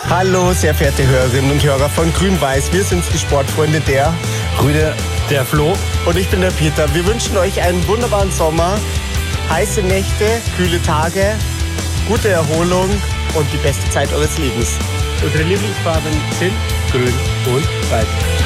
Hallo, sehr verehrte Hörerinnen und Hörer von Grün-Weiß. Wir sind die Sportfreunde der Rüde, der Flo. und ich bin der Peter. Wir wünschen euch einen wunderbaren Sommer, heiße Nächte, kühle Tage, gute Erholung und die beste Zeit eures Lebens. Unsere Lieblingsfarben sind grün und weiß.